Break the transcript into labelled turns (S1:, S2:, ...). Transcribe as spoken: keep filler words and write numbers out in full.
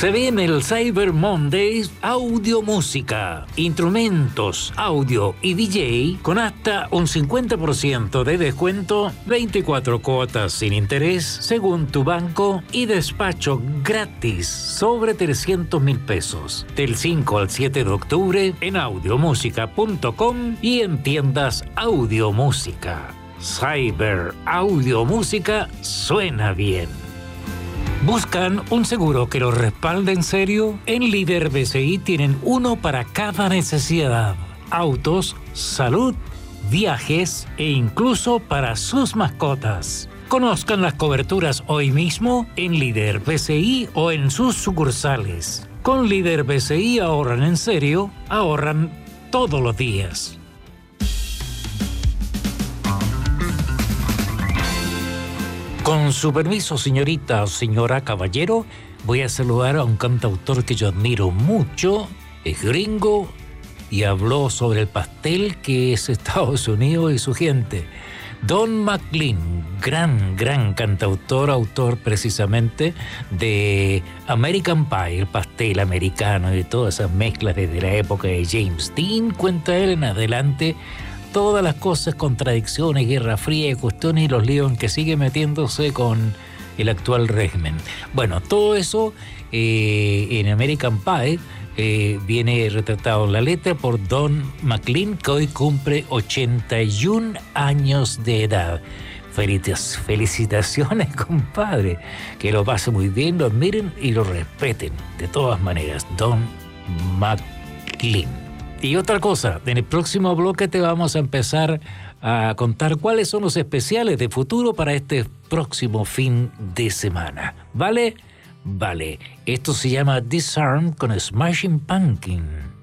S1: Se viene el Cyber Monday Audio Música, instrumentos, audio y D J con hasta un cincuenta por ciento de descuento, veinticuatro cuotas sin interés según tu banco y despacho gratis sobre trescientos mil pesos. Del cinco al siete de octubre en audiomúsica punto com y en tiendas Audio Música. Cyber Audio Música suena bien. ¿Buscan un seguro que los respalde en serio? En Líder B C I tienen uno para cada necesidad. Autos, salud, viajes e incluso para sus mascotas. Conozcan las coberturas hoy mismo en Líder B C I o en sus sucursales. Con Líder B C I ahorran en serio, ahorran todos los días. Con su permiso, señorita o señora caballero, voy a saludar a un cantautor que yo admiro mucho. Es gringo y habló sobre el pastel que es Estados Unidos y su gente. Don McLean, gran, gran cantautor, autor precisamente de American Pie, el pastel americano y todas esas mezclas desde la época de James Dean. Cuenta él en adelante todas las cosas, contradicciones, guerra fría y cuestiones y los líos en que sigue metiéndose con el actual régimen. Bueno, todo eso eh, en American Pie eh, viene retratado en la letra por Don McLean, que hoy cumple ochenta y un años de edad. Feliz, felicitaciones, compadre. Que lo pase muy bien, lo admiren y lo respeten. De todas maneras, Don McLean. Y otra cosa, en el próximo bloque te vamos a empezar a contar cuáles son los especiales de futuro para este próximo fin de semana. ¿Vale? Vale. Esto se llama Disarm con Smashing Pumpkin.